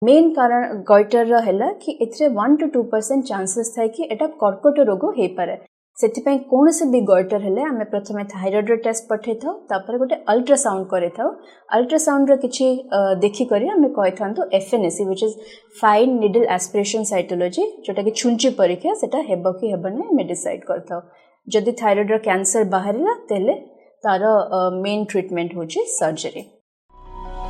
Main कारण goitre है कि एथिरे 1 to 2% चांसेस थाए कि एटा कर्कट रोग हो पारे सेथिपई कौन से भी गॉइटर हेले आमे प्रथमे थायराइड टेस्ट पठे थाउ तापर गोटे अल्ट्रासाउंड करे थाउ अल्ट्रासाउंड रो किछि देखि करी आमे कहि थांतो FNAC which is fine needle aspiration cytology जोटा कि छुंची परीक्षा सेटा हेबो कि हेबने मे डिसाइड करथाउ जदि थायराइड रो कैंसर बाहरिला तेले तार मेन ट्रीटमेंट होची सर्जरी।